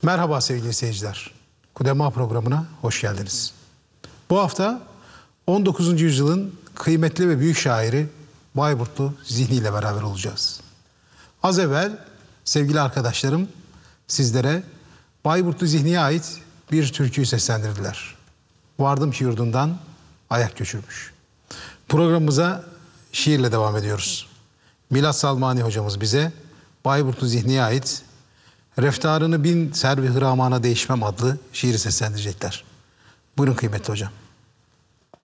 Merhaba sevgili seyirciler. Kudema programına hoş geldiniz. Bu hafta 19. yüzyılın kıymetli ve büyük şairi Bayburtlu Zihni ile beraber olacağız. Az evvel sevgili arkadaşlarım sizlere Bayburtlu Zihni'ye ait bir türküyü seslendirdiler. Vardım ki yurdundan ayak göçürmüş. Programımıza şiirle devam ediyoruz. Milat Salmani hocamız bize Bayburtlu Zihni'ye ait Reftarını bin servi hıramana değişmem adlı şiiri seslendirecekler. Buyurun kıymetli hocam.